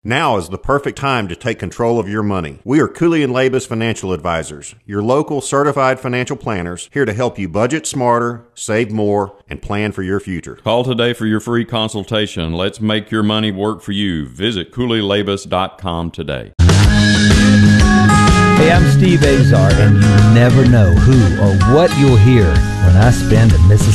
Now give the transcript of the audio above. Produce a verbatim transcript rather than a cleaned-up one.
Now is the perfect time to take control of your money. We are Cooley and Labus Financial Advisors, your local certified financial planners, here to help you budget smarter, save more, and plan for your future. Call today for your free consultation. Let's make your money work for you. Visit Cooley Labus dot com today. Hey, I'm Steve Azar, and you never know who or what you'll hear when I spin the Mississippi.